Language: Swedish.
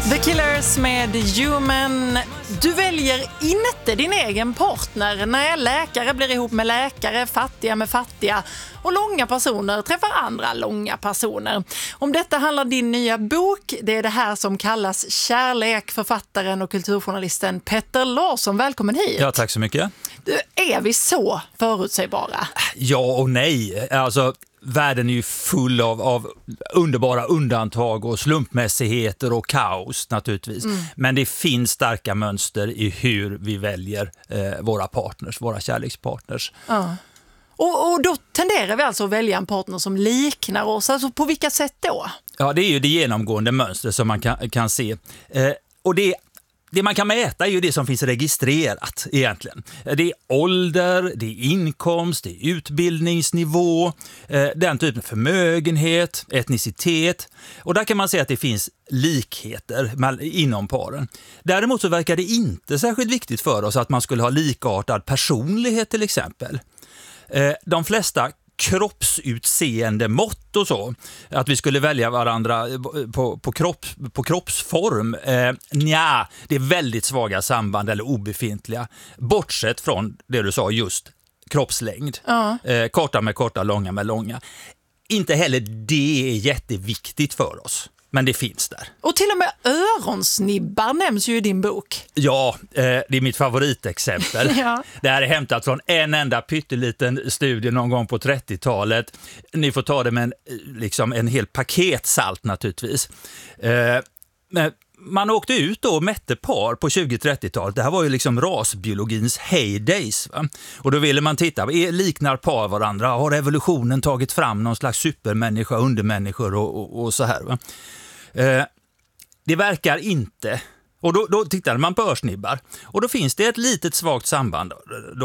The Killers med Human. Du väljer inte din egen partner. Nej, läkare blir ihop med läkare, fattiga med fattiga och långa personer träffar andra långa personer. Om detta handlar din nya bok. Det är det här som kallas Kärlek, författaren och kulturjournalisten Petter Larsson. Välkommen hit. Ja, tack så mycket. Är vi så förutsägbara? Ja och nej. Alltså, världen är ju full av underbara undantag och slumpmässigheter och kaos naturligtvis. Men det finns starka mönster i hur vi väljer våra partners, våra kärlekspartners. Ja. Och då tenderar vi alltså att välja en partner som liknar oss. Alltså på vilka sätt då? Ja, det är ju det genomgående mönster som man kan se. Och det man kan mäta är ju det som finns registrerat egentligen. Det är ålder, det är inkomst, det är utbildningsnivå, den typen av förmögenhet, etnicitet. Och där kan man säga att det finns likheter inom paren. Däremot så verkar det inte särskilt viktigt för oss att man skulle ha likartad personlighet till exempel. De flesta kroppsutseende mått och så, att vi skulle välja varandra på kroppsform, det är väldigt svaga samband eller obefintliga, bortsett från det du sa, just kroppslängd. Korta med korta, långa med långa. Inte heller det är jätteviktigt för oss. Men det finns där. Och till och med öronsnibbar nämns ju i din bok. Ja, det är mitt favoritexempel. Ja. Det här är hämtat från en enda pytteliten studie någon gång på 30-talet. Ni får ta det med en hel paket salt naturligtvis. Man åkte ut då och mätte par på 20-30-talet. Det här var ju liksom rasbiologins heydays. Va? Och då ville man titta, liknar par varandra? Har evolutionen tagit fram någon slags supermänniska, undermänniskor och så här? Va? Det verkar inte. Och då tittade man på örsnibbar. Och då finns det ett litet svagt samband.